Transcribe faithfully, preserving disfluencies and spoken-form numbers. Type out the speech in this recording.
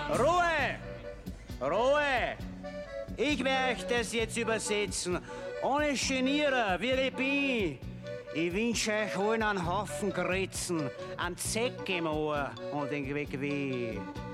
Ruhe! Ruhe! Ich werde euch das jetzt übersetzen. Ohne Genieren, wie ich bin. Ich wünsche euch allen einen Haufen Gritzen, einen Zeck im Ohr und den Weg weh.